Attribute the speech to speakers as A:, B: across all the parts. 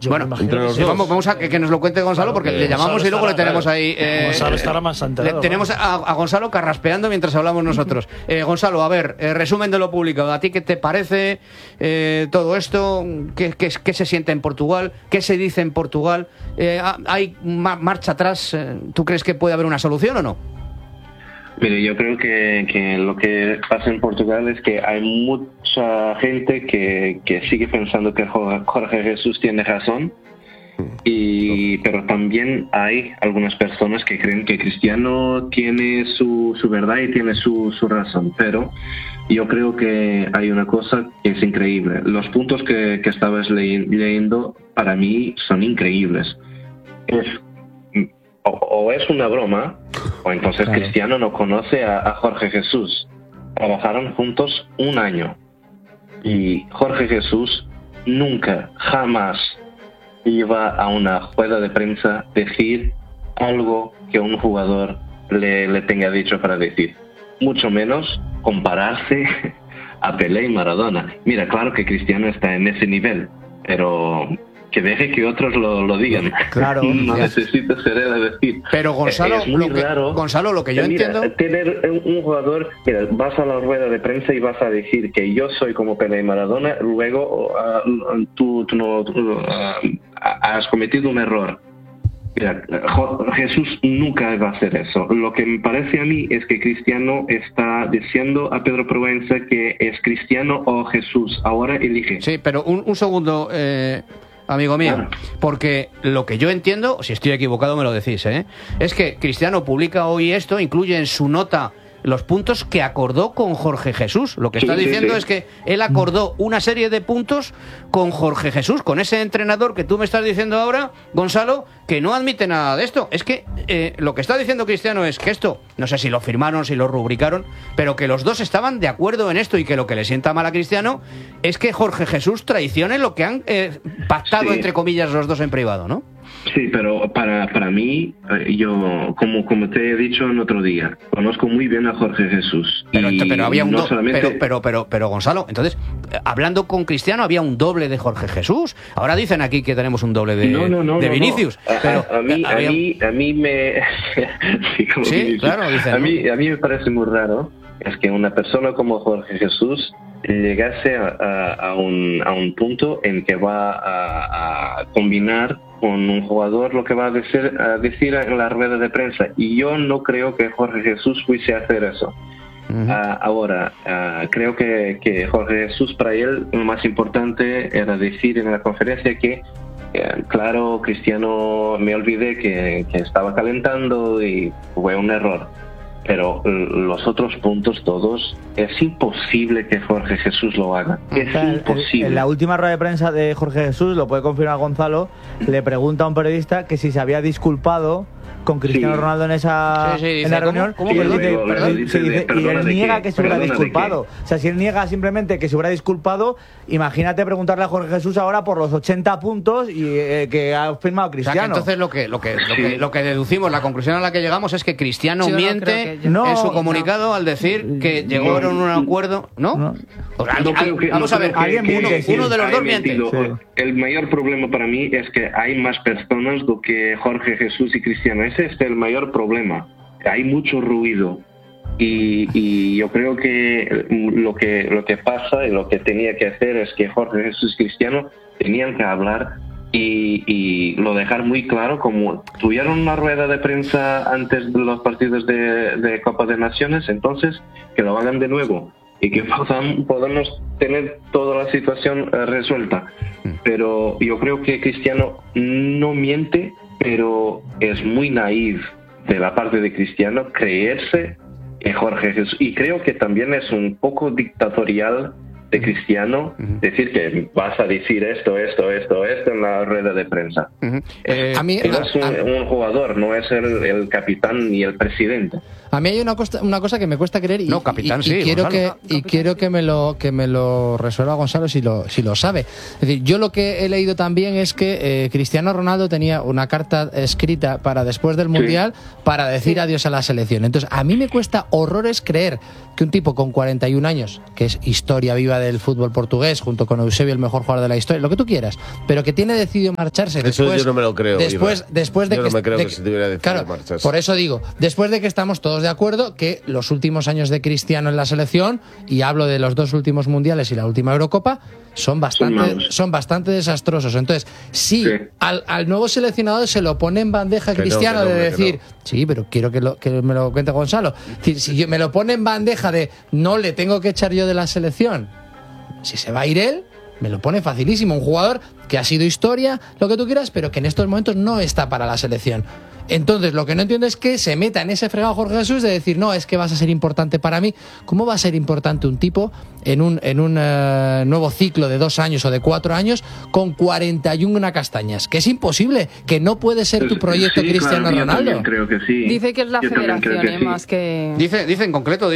A: Bueno, vamos a que nos lo cuente Gonzalo, porque le llamamos y luego le tenemos ahí.
B: Gonzalo estará más enterado.
A: Tenemos a Gonzalo carraspeando mientras hablamos nosotros. Gonzalo, a ver, resumen de lo publicado. ¿A ti qué te parece todo esto? ¿Qué se siente en Portugal? ¿Qué se dice en Portugal? ¿Hay marcha atrás? ¿Tú crees que puede haber una solución o no?
C: Mire, yo creo que lo que pasa en Portugal es que hay mucha gente que sigue pensando que Jorge Jesús tiene razón, pero también hay algunas personas que creen que Cristiano tiene su verdad y tiene su razón. Pero yo creo que hay una cosa que es increíble. Los puntos que estabas leyendo para mí son increíbles. O es una broma, o entonces claro. Cristiano no conoce a Jorge Jesús. Trabajaron juntos 1 año. Y Jorge Jesús nunca, jamás iba a una rueda de prensa decir algo que un jugador le tenga dicho para decir. Mucho menos compararse a Pelé y Maradona. Mira, claro que Cristiano está en ese nivel, pero que deje que otros lo digan.
A: Claro.
C: No necesita ser él a decir.
A: Pero Gonzalo,
C: es muy raro.
A: Gonzalo, lo que yo entiendo...
C: Tener un jugador, mira, vas a la rueda de prensa y vas a decir que yo soy como Pelé y Maradona, luego tú has cometido un error. Mira, Jesús nunca va a hacer eso. Lo que me parece a mí es que Cristiano está diciendo a Pedro Proenza que es Cristiano o Jesús. Ahora elige.
A: Sí, pero un segundo... amigo mío, porque lo que yo entiendo, si estoy equivocado me lo decís, es que Cristiano publica hoy esto, incluye en su nota los puntos que acordó con Jorge Jesús. Lo que está diciendo es que él acordó una serie de puntos con Jorge Jesús, con ese entrenador que tú me estás diciendo ahora, Gonzalo, que no admite nada de esto. Es que lo que está diciendo Cristiano es que esto, no sé si lo firmaron, si lo rubricaron, pero que los dos estaban de acuerdo en esto, y que lo que le sienta mal a Cristiano es que Jorge Jesús traicione lo que han pactado, entre comillas, los dos en privado, ¿no?
C: Sí, pero para mí, yo, como te he dicho en otro día, conozco muy bien a Jorge Jesús.
A: Pero había un
C: solamente...
A: pero Gonzalo, entonces, hablando con Cristiano, había un doble de Jorge Jesús. Ahora dicen aquí que tenemos un doble de Vinicius.
C: No.
A: Pero
C: a mí me...
A: sí, claro, dicen.
C: A mí me parece muy raro es que una persona como Jorge Jesús llegase a un punto en que va a combinar con un jugador lo que va a decir en la rueda de prensa. Y yo no creo que Jorge Jesús fuese a hacer eso. Ahora, creo que Jorge Jesús, para él, lo más importante era decir en la conferencia que claro, Cristiano, me olvidé que estaba calentando y fue un error. Pero los otros puntos todos, es imposible que Jorge Jesús lo haga. Es imposible.
D: En la última rueda de prensa de Jorge Jesús, lo puede confirmar Gonzalo, le pregunta a un periodista que si se había disculpado con Cristiano Ronaldo en esa en la reunión.
A: ¿Cómo?
D: Y él niega que se hubiera disculpado. O sea, si él niega simplemente que se hubiera disculpado, imagínate preguntarle a Jorge Jesús ahora por los 80 puntos y que ha firmado Cristiano.
A: O sea, que entonces lo que deducimos, la conclusión a la que llegamos es que Cristiano miente en su comunicado al decir que llegaron a un acuerdo, ¿no? Vamos a ver, uno de los dos miente.
C: El mayor problema para mí es que hay más personas do que Jorge Jesús y Cristiano. Ese es el mayor problema. Hay mucho ruido y yo creo que lo que pasa y lo que tenía que hacer es que Jorge Jesús y Cristiano tenían que hablar y lo dejar muy claro, como tuvieron una rueda de prensa antes de los partidos de Copa de Naciones, entonces que lo hagan de nuevo y que podamos tener toda la situación resuelta. Pero yo creo que Cristiano no miente, pero es muy naif de la parte de Cristiano creerse en Jorge Jesús. Y creo que también es un poco dictatorial de Cristiano decir que vas a decir esto en la rueda de prensa.
E: A mí,
C: es un jugador, no es el capitán ni el presidente.
E: A mí hay una cosa que me cuesta creer y, quiero que me lo resuelva Gonzalo si lo sabe. Es decir, yo lo que he leído también es que Cristiano Ronaldo tenía una carta escrita para después del Mundial para decir adiós a la selección. Entonces, a mí me cuesta horrores creer que un tipo con 41 años, que es historia viva arriba del fútbol portugués, junto con Eusebio, el mejor jugador de la historia, lo que tú quieras, pero que tiene decidido marcharse.
B: Eso yo no me lo creo.
E: Después de
B: yo
E: que,
B: no me creo
E: de
B: que se tuviera decidido marcharse.
E: Por eso digo, después de que estamos todos de acuerdo que los últimos años de Cristiano en la selección, y hablo de los 2 últimos mundiales y la última Eurocopa, son bastante desastrosos. Entonces, sí. Al nuevo seleccionador se lo pone en bandeja Cristiano de decir, sí, pero quiero que me lo cuente Gonzalo. Si me lo pone en bandeja de no le tengo que echar yo de la selección, si se va a ir él, me lo pone facilísimo. Un jugador que ha sido historia, lo que tú quieras, pero que en estos momentos no está para la selección. Entonces, lo que no entiendo es que se meta en ese fregado Jorge Jesús de decir, no, es que vas a ser importante para mí. ¿Cómo va a ser importante un tipo en un nuevo ciclo de 2 años o de 4 años con 41 castañas? Que es imposible, que no puede ser tu proyecto, sí, Cristiano Ronaldo.
C: Creo que sí.
F: Dice que es la federación, más que...
A: Dice en concreto,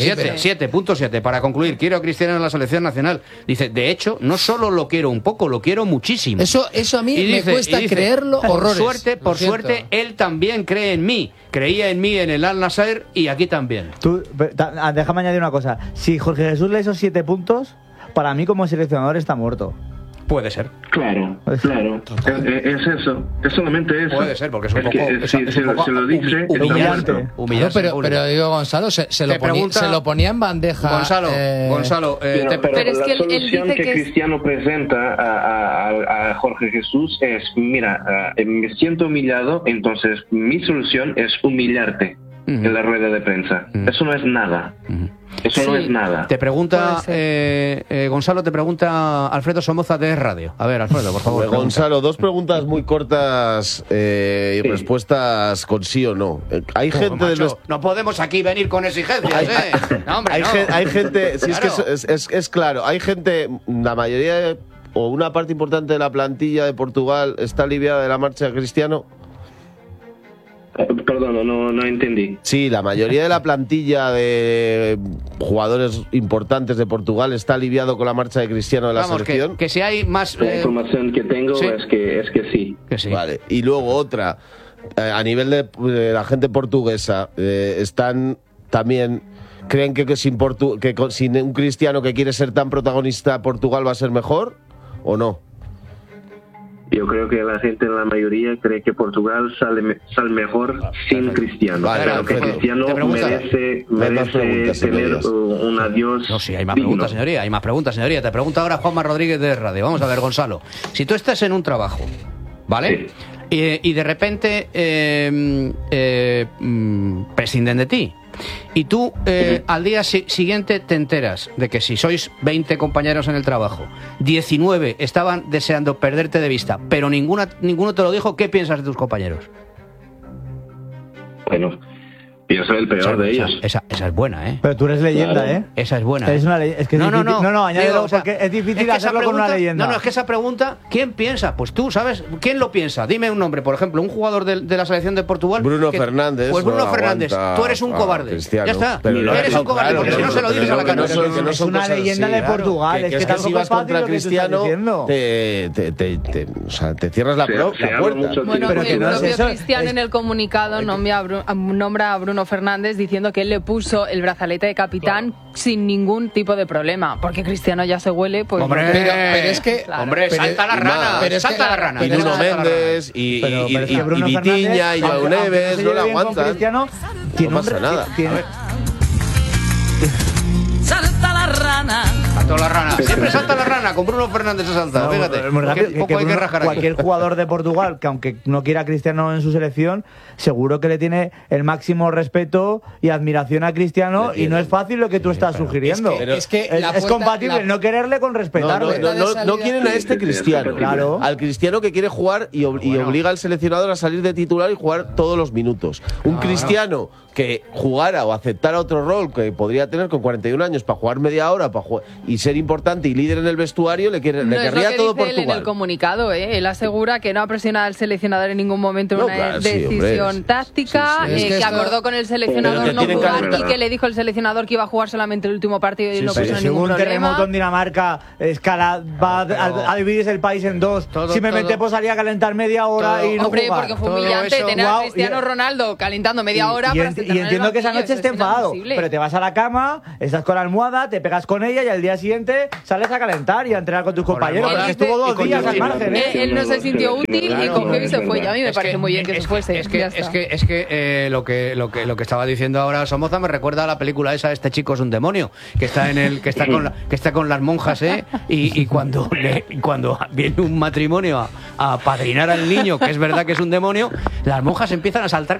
A: 7.7. Para concluir, quiero a Cristiano en la selección nacional. Dice, de hecho, no solo lo quiero un poco, lo quiero muchísimo.
E: Eso a mí me cuesta creerlo horrores.
A: Por suerte, él también cree en mí. Creía en mí en el Al-Nassr y aquí también.
D: Déjame añadir una cosa. Si Jorge Jesús le hizo 7 puntos, para mí como seleccionador está muerto.
A: Puede ser.
C: Claro. Es eso. Es solamente eso.
A: Puede ser, porque es un poco...
C: se lo dice...
A: Humillante.
E: Pero digo, Gonzalo, se lo ponía en bandeja.
A: Gonzalo,
C: pero es que la solución que Cristiano presenta a Jorge Jesús es, mira, me siento humillado, entonces mi solución es humillarte en la rueda de prensa. Eso no es nada. Eso no es nada.
A: Te pregunta, Gonzalo, te pregunta Alfredo Somoza de Radio. A ver, Alfredo, por favor.
B: Gonzalo, 2 preguntas muy cortas y respuestas con sí o no. Hay gente
A: macho, no podemos aquí venir con exigencias, No, hombre,
B: hay gente, sí,
A: claro.
B: Es que es claro, hay gente, la mayoría o una parte importante de la plantilla de Portugal está aliviada de la marcha de Cristiano.
C: Perdón, no entendí.
B: Sí, la mayoría de la plantilla de jugadores importantes de Portugal está aliviado con la marcha de Cristiano de la selección.
A: Que si hay más...
C: La información que tengo es que sí.
B: Vale. Y luego otra, a nivel de la gente portuguesa, están también... ¿Creen que sin un Cristiano que quiere ser tan protagonista, Portugal va a ser mejor o no?
C: Yo creo que la gente, la mayoría, cree que Portugal sale mejor sin Cristiano.
B: Vale,
C: pero que Cristiano merece tener un adiós.
A: No, sí, hay más preguntas, señoría. Te pregunta ahora Juanma Rodríguez de Radio. Vamos a ver, Gonzalo. Si tú estás en un trabajo, ¿vale? Sí. Y de repente prescinden de ti. Y tú al día siguiente te enteras de que si sois 20 compañeros en el trabajo, 19 estaban deseando perderte de vista, pero ninguno te lo dijo. ¿Qué piensas de tus compañeros?
C: Bueno, yo soy el peor de ellos.
A: Esa es buena, ¿eh?
D: Pero tú eres leyenda, claro.
A: Esa es buena.
D: Es una leyenda. Es que no, añádelo, porque es difícil hacerlo con una leyenda.
A: No, es que esa pregunta, ¿quién piensa? Pues tú, ¿sabes? ¿Quién lo piensa? Dime un nombre, por ejemplo, un jugador de la selección de Portugal.
B: Bruno Fernández.
A: Pues Bruno Fernández. Tú eres un cobarde.
B: Cristiano.
A: Ya está. Eres un cobarde, porque si no se lo dices a la cara.
D: Es una leyenda de Portugal.
B: Es que si vas contra Cristiano, te cierras la puerta.
F: Bueno, el propio Cristiano en el comunicado nombra a Bruno Fernández diciendo que él le puso el brazalete de capitán sin ningún tipo de problema, porque Cristiano ya se huele, pues...
A: Hombre, pero es que...
F: Claro.
A: Hombre, salta la rana, salta la rana.
B: Y Nuno Méndez, y Vitinha, y Joao Neves, no la aguantan. No pasa nada.
G: Salta la rana.
A: Salta la rana. Siempre salta la rana. Con Bruno Fernández se salta. Fíjate.
D: Cualquier jugador de Portugal que aunque no quiera a Cristiano en su selección, seguro que le tiene el máximo respeto y admiración a Cristiano, y no es fácil lo que tú estás sugiriendo. Es compatible no quererle con respetarle.
B: No quieren a este Cristiano.
D: Claro.
B: Al Cristiano que quiere jugar y obliga al seleccionador a salir de titular y jugar todos los minutos. Un Cristiano que jugara o aceptara otro rol que podría tener con 41 años para jugar media hora y ser importante y líder en el vestuario, le querría todo Portugal.
F: Él en el comunicado, él asegura que no ha presionado al seleccionador en ningún momento una decisión táctica, que acordó con el seleccionador no jugar y que le dijo el seleccionador que iba a jugar solamente el último partido y no puso ningún
D: según
F: problema.
D: Terremoto en Dinamarca, va a dividirse el país en dos. Simplemente pues salía a calentar media hora y no jugar.
F: Porque fue humillante tener a Cristiano Ronaldo calentando media hora para
D: y entiendo que esa noche esté enfadado, pero te vas a la cama, estás con la almohada, te pegas con ella y al día siguiente sales a calentar y a entrenar con tus compañeros. Porque estuvo 2 días al margen.
F: Él no se sintió útil y cogió y se fue. Y a mí me parece muy bien que se fuese.
A: Es que lo que estaba diciendo ahora Somoza me recuerda a la película esa, Este chico es un demonio, que está con las monjas, y cuando viene un matrimonio a apadrinar al niño, que es verdad que es un demonio, las monjas empiezan a saltar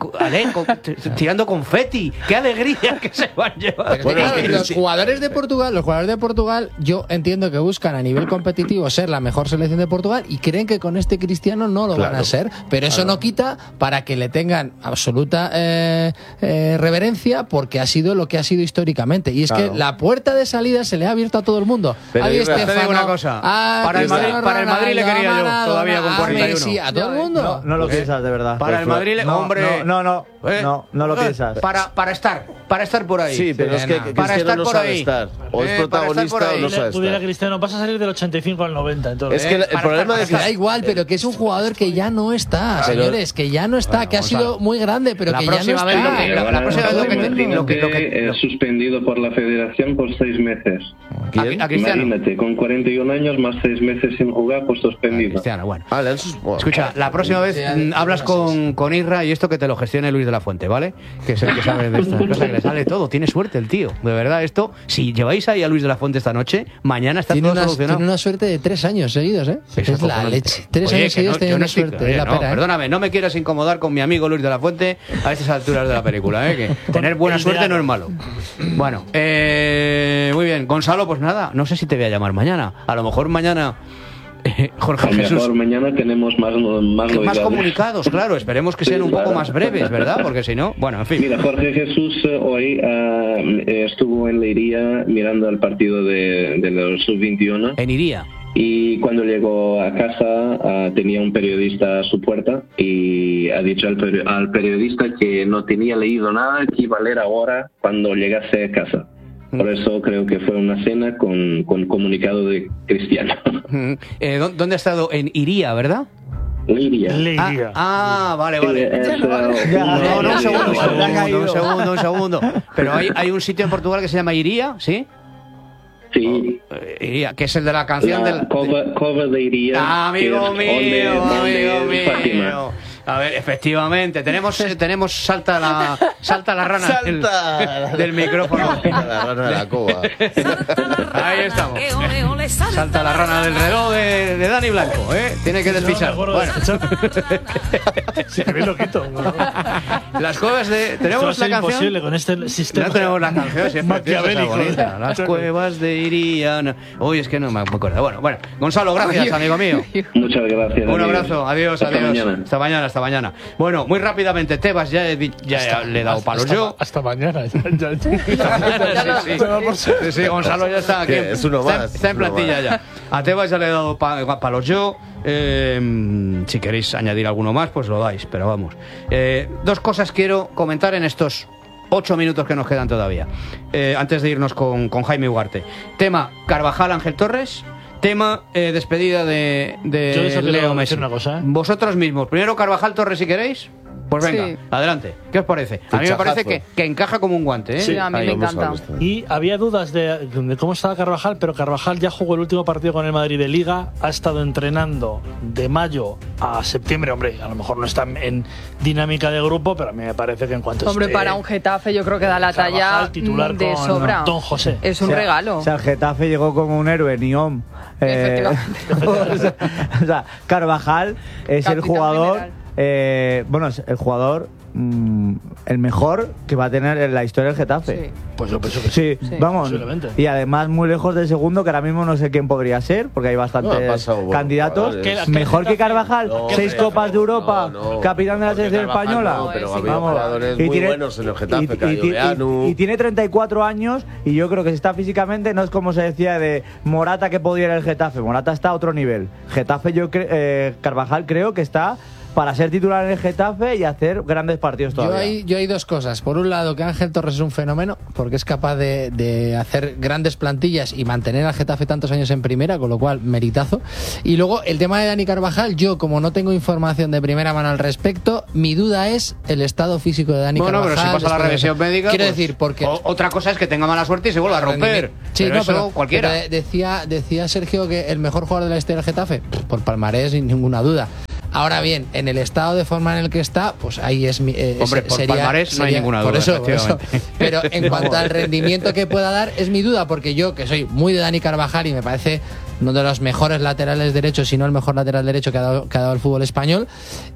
A: tirando confeti. ¡Qué alegría que se van llevando!
E: Los jugadores de Portugal, yo entiendo que buscan a nivel competitivo ser la mejor selección de Portugal y creen que con este Cristiano no lo van a ser, pero eso no quita para que le tengan absoluta reverencia, porque ha sido lo que ha sido históricamente. Y es que la puerta de salida se le ha abierto a todo el mundo.
A: Pero te digo una cosa, para el Madrid le quería yo todavía con 41.
E: Sí, a todo el mundo.
D: No lo piensas, de verdad.
A: Para el Madrid, hombre.
D: No lo piensas.
A: Para estar por ahí.
B: Sí, pero es que Cristiano no sabe estar. O es protagonista o no sabe estar.
H: Cristiano, vas a salir del 85 al 90. Entonces.
B: Es que el problema es que
E: da igual, pero que es un jugador que ya no está, señores, que ya no está, que ha sido muy grande, pero que ya no está.
C: La próxima vez lo que suspendido por la Federación por 6 meses.
A: ¿A Cristiano?
C: Imagínate, con 41 años más 6 meses sin jugar, pues suspendido.
A: Cristiano, bueno. Escucha, la próxima vez hablas con Isra y esto que te lo gestione Luis de la Fuente, ¿vale? Que es el que sabe de estas cosas, que le sale todo. Tiene suerte el tío. De verdad, esto, si lleváis ahí a Luis de la Fuente esta noche, mañana está todo solucionado.
E: Tiene una suerte de 3 años seguidos, ¿eh? Es la leche. 3 años seguidos teniendo suerte.
A: Perdóname, no me quieras incomodar con mi amigo Luis de la Fuente a estas alturas de la película, ¿eh? Que tener buena suerte no es malo. Bueno, muy bien. Gonzalo, pues nada, no sé si te voy a llamar mañana. A lo mejor mañana... Jorge Jesús.
C: Mañana tenemos más
A: comunicados, claro. Esperemos que sean un poco más breves, ¿verdad? Porque si no, bueno, en fin.
C: Mira, Jorge Jesús hoy estuvo en Leiría mirando el partido de los sub-21.
A: En Iría.
C: Y cuando llegó a casa tenía un periodista a su puerta y ha dicho al periodista que no tenía leído nada, que iba a leer ahora cuando llegase a casa. Por eso creo que fue una cena con comunicado de Cristiano.
A: ¿Dónde ha estado? En Iría, ¿verdad?
C: Leiría.
A: Vale. Un segundo. Pero hay un sitio en Portugal que se llama Iría, ¿sí?
C: Sí.
A: Iría, que es el de la canción del...
C: Cova de Iría.
A: Amigo mío. A ver, efectivamente, tenemos salta la rana del micrófono.
B: La rana de la cova.
A: Ahí estamos. Salta la rana del reloj de Dani Blanco, ¿eh? Tiene que despisar. Bueno.
H: Sí, que bien lo quito.
A: Las cuevas de... ¿Tenemos la canción?
H: Imposible con este sistema.
A: No tenemos la canción, siempre es bonita. Las cuevas de Iría. Uy, es que no me acuerdo. Bueno, Gonzalo, gracias, amigo mío.
C: Muchas gracias.
A: Un abrazo, adiós. Hasta mañana. Bueno, muy rápidamente, Tebas, ya le he dado palos yo.
H: Hasta mañana.
A: Sí, Gonzalo ya está aquí.
B: Es uno más.
A: Está en plantilla ya. A Tebas ya le he dado palos yo. Si queréis añadir alguno más, pues lo dais, pero vamos. 2 cosas quiero comentar en estos 8 minutos que nos quedan todavía. Antes de irnos con Jaime Ugarte. Tema Carvajal, Ángel Torres. Tema despedida de Leo Messi.
H: Una cosa, ¿eh?
A: Vosotros mismos. Primero Carvajal, Torres, si queréis. Pues venga,
F: sí.
A: Adelante. ¿Qué os parece? A mí me parece que encaja como un guante, ¿eh?
F: Sí, a mí me encanta.
H: Y había dudas de cómo estaba Carvajal, pero Carvajal ya jugó el último partido con el Madrid de Liga, ha estado entrenando de mayo a septiembre. Hombre, a lo mejor no está en dinámica de grupo, pero a mí me parece que en cuanto
F: Hombre, para un Getafe yo creo que da la talla
H: titular
F: de sobra.
H: Don José.
F: Es un regalo.
D: O sea, el Getafe llegó como un héroe, Niom.
F: Efectivamente.
D: O sea, Carvajal es
F: Capitán
D: el jugador...
F: general.
D: Es el jugador el mejor que va a tener en la historia del Getafe.
F: Sí.
H: Pues yo pienso que
D: sí. Vamos. Y además muy lejos del segundo, que ahora mismo no sé quién podría ser, porque hay bastantes candidatos. Mejor que Carvajal, 6 Copas de Europa, capitán de la selección española.
B: Pero ha habido jugadores muy buenos en el Getafe,
D: y tiene 34 años, y yo creo que si está físicamente, no es como se decía de Morata que podía ir al Getafe. Morata está a otro nivel. Getafe, Carvajal creo que está para ser titular en el Getafe y hacer grandes partidos todavía.
E: Yo hay dos cosas. Por un lado, que Ángel Torres es un fenómeno, porque es capaz de hacer grandes plantillas y mantener al Getafe tantos años en primera, con lo cual, meritazo. Y luego, el tema de Dani Carvajal, yo, como no tengo información de primera mano al respecto, mi duda es el estado físico de Dani Carvajal.
A: Bueno, pero si pasa la revisión médica...
E: Quiero decir, porque...
A: Otra cosa es que tenga mala suerte y se vuelva a romper.
E: Sí,
A: pero cualquiera.
E: Pero decía Sergio que el mejor jugador de la historia del Getafe, por palmarés, sin ninguna duda. Ahora bien, en el estado de forma en el que está, pues ahí es
A: hombre, por palmarés no hay ninguna duda.
E: Por eso. Pero en cuanto al rendimiento que pueda dar, es mi duda, porque yo, que soy muy de Dani Carvajal y me parece uno de los mejores laterales derechos, si no el mejor lateral derecho que ha dado el fútbol español,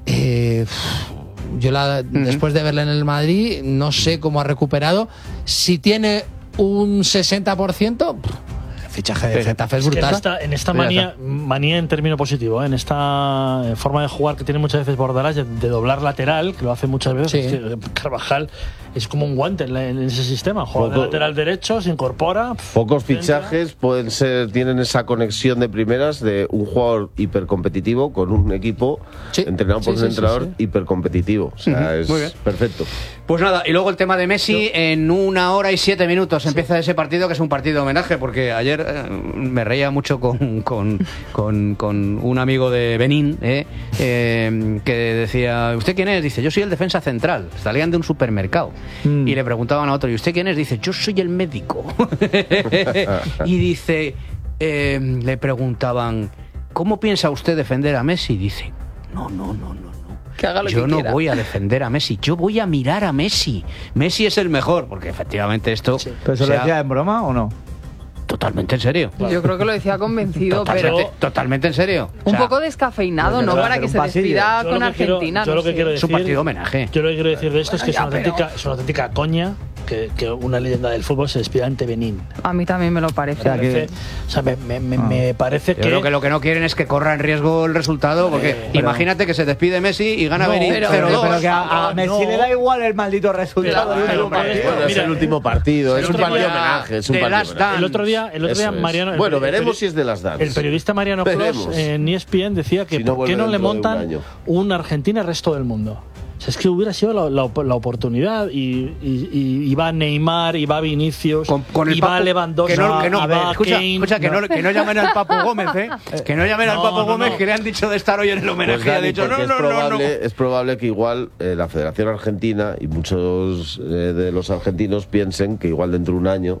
E: después de verle en el Madrid, no sé cómo ha recuperado. Si tiene un 60%... fichaje de Getafe es brutal.
H: En esta manía en término positivo, en esta forma de jugar que tiene muchas veces Bordalás de doblar lateral, que lo hace muchas veces, sí. Carvajal es como un guante en ese sistema, juega de lateral derecho, se incorpora.
B: Pocos fichajes tienen esa conexión de primeras de un jugador hipercompetitivo con un equipo entrenado por un entrenador hipercompetitivo. O sea, es perfecto.
A: Pues nada, y luego el tema de Messi, en 1 hora y 7 minutos empieza ese partido, que es un partido de homenaje, porque ayer me reía mucho con un amigo de Benín, que decía, ¿usted quién es? Dice, yo soy el defensa central. Salían de un supermercado y le preguntaban a otro, ¿y usted quién es? Dice, yo soy el médico. Y dice, le preguntaban, ¿cómo piensa usted defender a Messi? Dice, no. Yo no voy a defender a Messi, yo voy a mirar a Messi. Messi es el mejor, porque efectivamente esto...
D: Sí. ¿Pero eso lo decía en broma o no?
A: Totalmente en serio.
F: Yo creo que lo decía convencido, pero...
A: Totalmente en serio.
F: Un poco descafeinado, ¿no? Para que se despida con Argentina.
H: Yo lo que quiero decir...
A: Es un partido homenaje.
H: Yo lo que quiero decir de esto es que es una auténtica coña que una leyenda del fútbol se despida ante Benín.
F: A mí también me lo parece.
H: Me parece que...
A: Yo creo que lo que no quieren es que corra en riesgo el resultado, porque imagínate que se despide Messi y gana Benín 0-2.
D: Pero que a Messi le da igual el maldito resultado.
B: Es el último partido, es un partido homenaje.
H: El otro día Mariano...
B: Bueno, veremos si es de las Dance.
H: El periodista Mariano Clos en ESPN decía que ¿por qué no le montan un Argentina resto del mundo? O sea, es que hubiera sido la oportunidad y va Neymar, y va Vinicius, y va Lewandowski,
A: escucha, que no llamen al Papo Gómez, que no llamen al Papo Gómez, que le han dicho de estar hoy en el homenaje,
B: pues Dani,
A: ha dicho
B: es probable que igual la Federación Argentina y muchos de los argentinos piensen que igual dentro de un año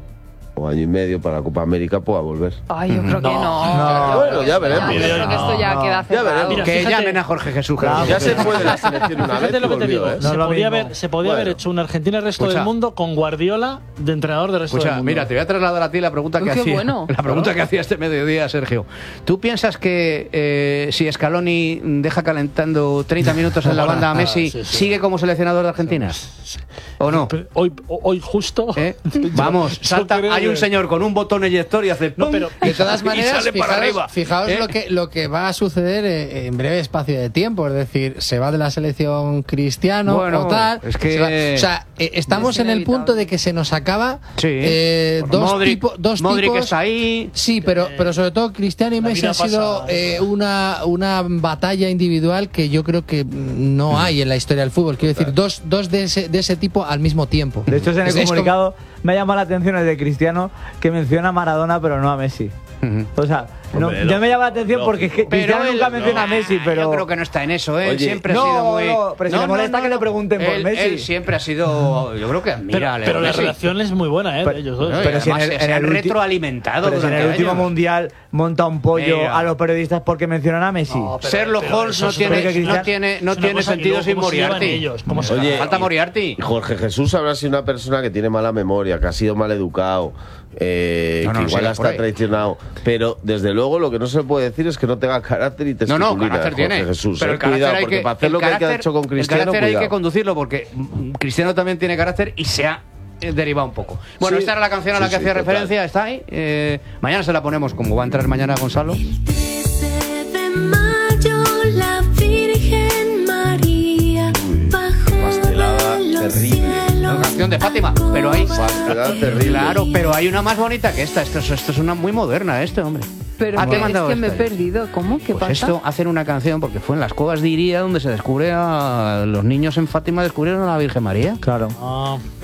B: o año y medio para la Copa América pueda volver.
F: Ay, yo creo que no.
B: Bueno, ya veremos.
F: Yo creo que esto ya queda cerrado.
A: Mira, que llamen a Jorge Jesús.
B: Ya se fue de la selección una vez.
H: Lo que te digo, se podía haber hecho una Argentina resto del mundo con Guardiola de entrenador de resto del mundo.
A: Mira, te voy a trasladar a ti la pregunta que hacía. La pregunta que hacía este mediodía, Sergio. ¿Tú piensas que si Scaloni deja calentando 30 minutos en la banda a Messi, sigue como seleccionador de Argentina? ¿O no?
H: Hoy justo.
A: Vamos, salta. Hay un señor con un botón eyector y hace ¡pum!
E: Pero de todas maneras, fijaos lo que va a suceder en breve espacio de tiempo. Es decir, se va de la selección Cristiano o tal.
A: Es que...
E: O sea, estamos en el punto de que se nos acaba dos
A: Modric
E: tipos.
A: está ahí.
E: Sí, pero sobre todo Cristiano y Messi ha sido una batalla individual que yo creo que no hay en la historia del fútbol. Quiero decir, dos de ese tipo al mismo tiempo.
D: De hecho, en el comunicado me llama la atención el de Cristiano, que menciona a Maradona pero no a Messi. O sea, ya me llama la atención porque es que Cristiano nunca menciona a Messi, pero...
A: Yo creo que no está en eso, ¿eh? Oye, siempre ha sido muy...
D: pero si le molesta que le pregunten por Messi.
A: Él siempre ha sido... Yo creo que admira
H: pero la relación es muy buena, ¿eh? Ellos dos.
A: Pero si se han retroalimentado.
D: Pero si en el último mundial monta un pollo a los periodistas porque mencionan a Messi.
A: Sherlock Holmes no tiene sentido sin Moriarty.
B: Oye,
A: falta Moriarty.
B: Jorge Jesús habrá sido una persona que tiene mala memoria, que ha sido mal educado, que igual está traicionado, pero desde luego lo que no se puede decir es que no tenga carácter y testimonio.
A: No, carácter tiene.
B: Jesús,
A: pero el carácter
B: cuidado, porque para hacer lo que ha hecho con Cristiano,
A: el carácter hay que conducirlo, porque Cristiano también tiene carácter y se ha derivado un poco. Bueno, esta era la canción a la que hacía referencia, está ahí. Mañana se la ponemos, como va a entrar mañana Gonzalo.
I: El 13 de mayo la Virgen María bajó de los cielos.
A: La canción de Fátima, pero hay...
B: terrible.
A: Claro, pero hay una más bonita que esta. Esto es una muy moderna, hombre.
F: Pero
A: te he mandado
F: es que me he perdido. ¿Cómo? ¿Qué pasa?
A: Esto, hacen una canción, porque fue en las cuevas de Iría donde se descubre a los niños en Fátima descubrieron a la Virgen María.
D: Claro.